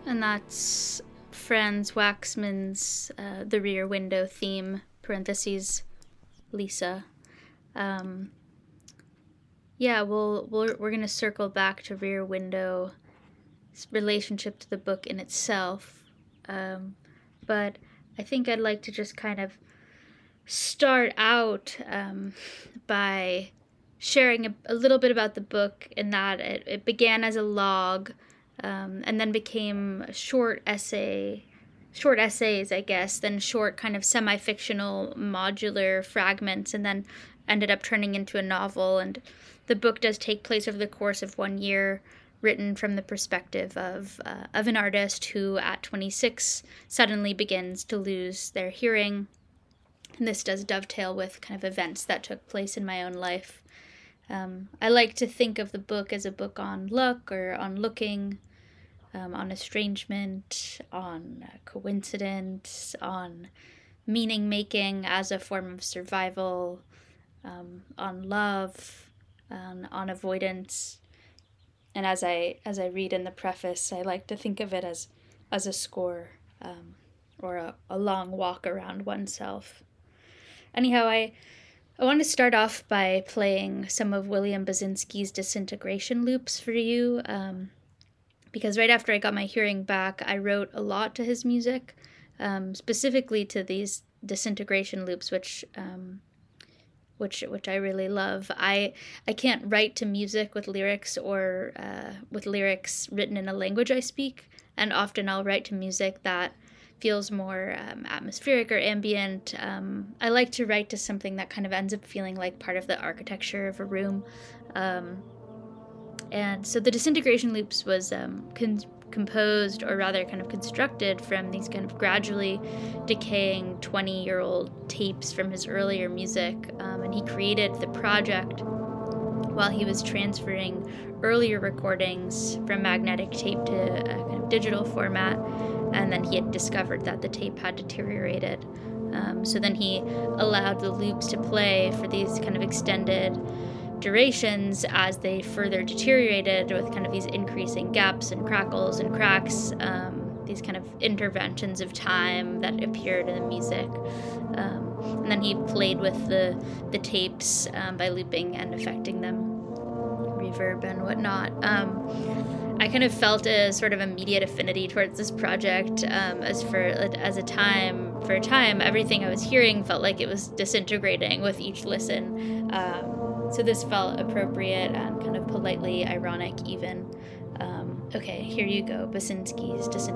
And that's Franz Waxman's The Rear Window theme, parentheses, Lisa. We're going to circle back to Rear Window's relationship to the book in itself. But I think I'd like to just kind of start out by sharing a little bit about the book, in that it began as a log and then became short essays, I guess, then short kind of semi-fictional modular fragments, and then ended up turning into a novel. And the book does take place over the course of 1 year, written from the perspective of an artist who at 26 suddenly begins to lose their hearing. And this does dovetail with kind of events that took place in my own life. I like to think of the book as a book on luck or on looking, on estrangement, on coincidence, on meaning making as a form of survival, on love, on avoidance. And as I read in the preface, I like to think of it as a score, or a long walk around oneself. Anyhow, I want to start off by playing some of William Basinski's Disintegration Loops for you, because right after I got my hearing back, I wrote a lot to his music, specifically to these Disintegration Loops, which I really love. I can't write to music with lyrics or with lyrics written in a language I speak, and often I'll write to music that feels more atmospheric or ambient. I like to write to something that kind of ends up feeling like part of the architecture of a room. And so the Disintegration Loops was composed, or rather kind of constructed, from these kind of gradually decaying 20-year-old tapes from his earlier music. And he created the project while he was transferring earlier recordings from magnetic tape to a kind of digital format. And then he had discovered that the tape had deteriorated. So then he allowed the loops to play for these kind of extended durations as they further deteriorated, with kind of these increasing gaps and crackles and cracks, these kind of interventions of time that appeared in the music. And then he played with the tapes by looping and affecting them, reverb and whatnot. I kind of felt a sort of immediate affinity towards this project, for a time, everything I was hearing felt like it was disintegrating with each listen. So this felt appropriate and kind of politely ironic even. Okay, here you go, Basinski's Disintegration.